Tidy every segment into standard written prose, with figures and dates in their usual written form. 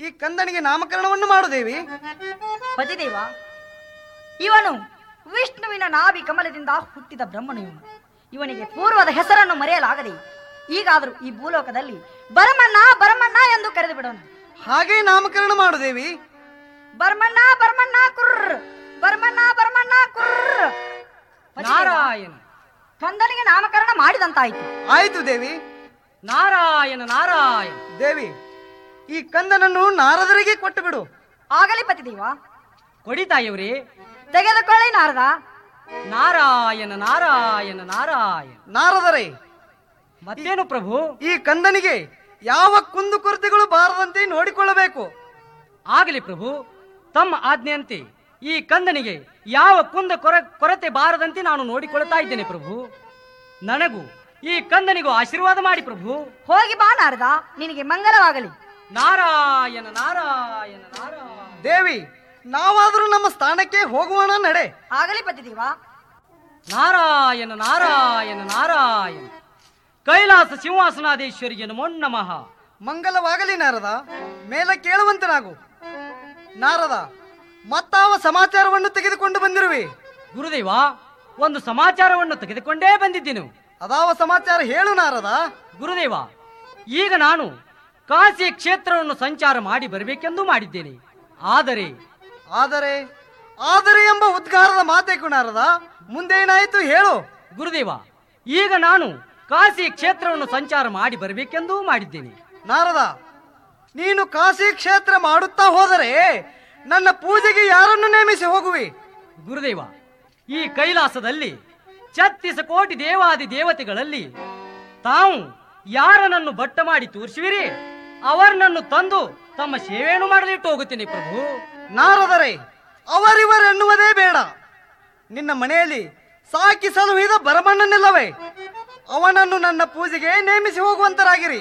ಈ ಕಂದನಿಗೆ ನಾಮಕರಣವನ್ನು ಮಾಡು ದೇವಿ. ಪತಿದೇವ, ಇವನು ವಿಷ್ಣುವಿನ ನಾಭಿ ಕಮಲದಿಂದ ಹುಟ್ಟಿದ ಬ್ರಹ್ಮನು. ಇವನಿಗೆ ಪೂರ್ವದ ಹೆಸರನ್ನು ಮರೆಯಲಾಗದೆ ಈಗಾದರೂ ಈ ಭೂಲೋಕದಲ್ಲಿ ಬರಮಣ್ಣ ಬರಮಣ್ಣ ಎಂದು ಕರೆದು ಬಿಡೋಣ. ಹಾಗೆ ನಾಮಕರಣ ಮಾಡು ದೇವಿ. ಬರಮಣ್ಣ ಬರಮಣ್ಣ ಕುರ್ರ, ಬರಮಣ್ಣ ಬರಮಣ್ಣ ಕುರ್ರ. ನಾರಾಯಣ. ಕಂದನಿಗೆ ನಾಮಕರಣ ಮಾಡಿದಂತಾಯ್ತು. ಆಯ್ತು ದೇವಿ. ನಾರಾಯಣ ನಾರಾಯಣ. ದೇವಿ, ಈ ಕಂದನನ್ನು ನಾರದರಿಗೆ ಕೊಟ್ಟು ಬಿಡು. ಆಗಲಿ ಪತಿದೇವ. ಕೊಡಿತಾಯವರೇ. ತೆಗೆದುಕೊಳ್ಳಿ ನಾರದ. ನಾರಾಯಣ ನಾರಾಯಣ ನಾರಾಯಣ. ನಾರದರೇ, ಮತ್ತೇನು ಪ್ರಭು? ಈ ಕಂದನಿಗೆ ಯಾವ ಕುಂದು ಕೊರತೆಗಳು ಬಾರದಂತೆ ನೋಡಿಕೊಳ್ಳಬೇಕು. ಆಗಲಿ ಪ್ರಭು, ತಮ್ಮ ಆಜ್ಞೆಯಂತೆ ಈ ಕಂದನಿಗೆ ಯಾವ ಕೊರತೆ ಬಾರದಂತೆ ನಾನು ನೋಡಿಕೊಳ್ತಾ ಇದ್ದೇನೆ ಪ್ರಭು. ನನಗೂ ಈ ಕಂದನಿಗೂ ಆಶೀರ್ವಾದ ಮಾಡಿ ಪ್ರಭು. ಹೋಗಿ ಬಾ ನಾರದ, ನಿನಗೆ ಮಂಗಲವಾಗಲಿ. ನಾರಾಯಣ ನಾರಾಯಣ ನಾರಾಯಣ. ದೇವಿ, ನಾವಾದರೂ ನಮ್ಮ ಸ್ಥಾನಕ್ಕೆ ಹೋಗುವಣ ನಡೆ. ಆಗಲಿ ಪತಿದೇವ. ನಾರಾಯಣ ನಾರಾಯಣ ನಾರಾಯಣ. ಕೈಲಾಸ ಸಿಂಹಾಸನಾಧೀಶ್ವರಿಗೆ ನಮೋ ನಮಃ. ಮಂಗಲವಾಗಲಿ ನಾರದ. ಮೇಲೆ ಕೇಳುವಂತನಾಗು. ನಾರದ, ಮತ್ತಾವ ಸಮಾಚಾರವನ್ನು ತೆಗೆದುಕೊಂಡು ಬಂದಿರುವೆ? ಗುರುದೇವ, ಒಂದು ಸಮಾಚಾರವನ್ನು ತೆಗೆದುಕೊಂಡೇ ಬಂದಿದ್ದೇನೆ. ಅದಾವ ಸಮಾಚಾರ ಹೇಳು ನಾರದ. ಗುರುದೇವ, ಈಗ ನಾನು ಕಾಶಿ ಕ್ಷೇತ್ರವನ್ನು ಸಂಚಾರ ಮಾಡಿ ಬರಬೇಕೆಂದು ಮಾಡಿದ್ದೇನೆ. ಆದರೆ ಆದರೆ ಆದರೆ ಎಂಬ ಉದ್ಗಾರದ ಮಾತೇಕು ನಾರದ. ಮುಂದೇನಾಯಿತು ಹೇಳು. ಗುರುದೇವ, ಈಗ ನಾನು ಕಾಶಿ ಕ್ಷೇತ್ರವನ್ನು ಸಂಚಾರ ಮಾಡಿ ಬರಬೇಕೆಂದು ಮಾಡಿದ್ದೇನೆ. ನಾರದ, ನೀನು ಕಾಶಿ ಕ್ಷೇತ್ರ ಮಾಡುತ್ತಾ ಹೋದರೆ ನನ್ನ ಪೂಜೆಗೆ ಯಾರನ್ನು ನೇಮಿಸಿ ಹೋಗುವಿ? ಗುರುದೇವ, ಈ ಕೈಲಾಸದಲ್ಲಿ 36 ಕೋಟಿ ದೇವಾದಿ ದೇವತೆಗಳಲ್ಲಿ ತಾವು ಯಾರನನ್ನು ಬಟ್ಟ ಮಾಡಿ ತೋರಿಸುವಿರಿ, ಅವರನ್ನು ತಂದು ತಮ್ಮ ಸೇವೆಯನ್ನು ಮಾಡಲಿಟ್ಟು ಹೋಗುತ್ತೇನೆ ಪ್ರಭು. ನಾರದರೆ, ಅವರಿವರೆನ್ನುವುದೇ ಬೇಡ. ನಿನ್ನ ಮನೆಯಲ್ಲಿ ಸಾಕಿ ಸಲುಹಿದ ಬರಮಣ್ಣನಿಲ್ಲವೇ, ಅವನನ್ನು ನನ್ನ ಪೂಜೆಗೆ ನೇಮಿಸಿ ಹೋಗುವಂತರಾಗಿರಿ.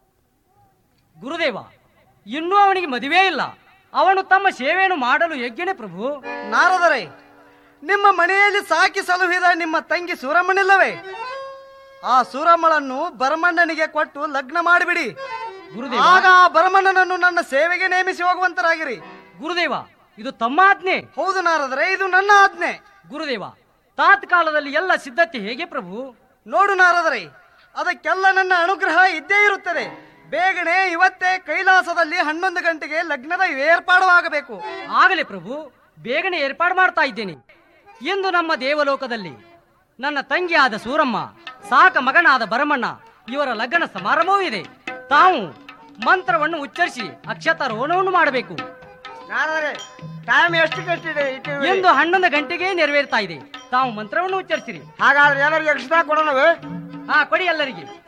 ಗುರುದೇವ, ಇನ್ನೂ ಅವನಿಗೆ ಮದುವೆ ಇಲ್ಲ. ಅವನು ತಮ್ಮ ಸೇವೆಯನ್ನು ಮಾಡಲು ಯೋಗ್ಯನೇ ಪ್ರಭು. ನಾರದರೆ, ನಿಮ್ಮ ಮನೆಯಲ್ಲಿ ಸಾಕಿ ಸಲುಹಿದ ನಿಮ್ಮ ತಂಗಿ ಸೂರಮ್ಮನಿಲ್ಲವೇ, ಆ ಸೂರಮ್ಮಳನ್ನು ಬರಮಣ್ಣನಿಗೆ ಕೊಟ್ಟು ಲಗ್ನ ಮಾಡಿಬಿಡಿ. ಗುರುದೇವ, ಆಗ ಆ ಬರಮಣ್ಣನನ್ನು ನನ್ನ ಸೇವೆಗೆ ನೇಮಿಸಿ ಹೋಗುವಂತರಾಗಿರಿ. ಗುರುದೇವ, ಇದು ತಮ್ಮ ಆಜ್ಞೆ. ಹೌದು ನಾರದರೆ, ಇದು ನನ್ನ ಆಜ್ಞೆ. ಗುರುದೇವ, ತಾತ್ಕಾಲದಲ್ಲಿ ಎಲ್ಲ ಸಿದ್ಧತೆ ಹೇಗೆ ಪ್ರಭು? ನೋಡು ನಾರದರೆ, ಅದಕ್ಕೆಲ್ಲ ನನ್ನ ಅನುಗ್ರಹ ಇದ್ದೇ ಇರುತ್ತದೆ. ಬೇಗನೆ ಇವತ್ತೇ ಕೈಲಾಸದಲ್ಲಿ 11 ಗಂಟೆಗೆ ಲಗ್ನದ ಏರ್ಪಾಡು ಆಗಬೇಕು. ಆಗಲೇ ಪ್ರಭು, ಬೇಗನೆ ಏರ್ಪಾಡು ಮಾಡ್ತಾ ಇದ್ದೇನೆ. ಇಂದು ನಮ್ಮ ದೇವಲೋಕದಲ್ಲಿ ನನ್ನ ತಂಗಿಯಾದ ಸೂರಮ್ಮ, ಸಾಕ ಮಗನಾದ ಬರಮಣ್ಣ ಇವರ ಲಗ್ನ ಸಮಾರಂಭವೂ ಇದೆ. ತಾವು ಮಂತ್ರವನ್ನು ಉಚ್ಚರಿಸಿ ಅಕ್ಷತಾರೋಹಣವನ್ನು ಮಾಡಬೇಕು. ಟೈಮ್ ಎಷ್ಟು ಗಂಟೆ? ಇಂದು 11 ಗಂಟೆಗೆ ನೆರವೇರ್ತಾ ಇದೆ. ತಾವು ಮಂತ್ರವನ್ನು ಉಚ್ಚರಿಸಿರಿ. ಹಾಗಾದ್ರೆ ಎಲ್ಲರಿಗೆ ಎಕ್ಸ್ಟ್ರಾ ಕೊಡೋಣವೇ? ಹಾ, ಕೊಡಿ ಎಲ್ಲರಿಗೆ.